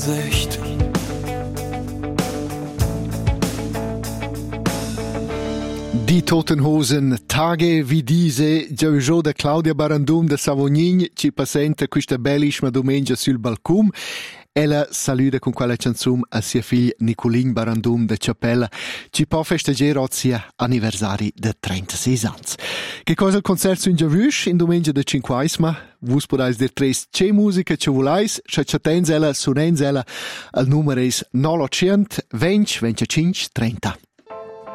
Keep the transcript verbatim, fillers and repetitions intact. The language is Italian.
Sicht. Die Totenhosen, Tage wie diese, Giorgio da Claudia Barandum da Savognin ci presenta questa bellissima domenica sul balcone. Ella saluta con quella canzone a sia figlia Nicolin Barandum da Ciappella. Ci può festeggiare oggi anniversari de trentasei anni. Che cosa il concerto in Giavush in domenica de cinquaisma? Vus podais dir tres c'è musica ci volais, se c'atens ella, sunens ella, il numero è novecento venti venticinque trenta.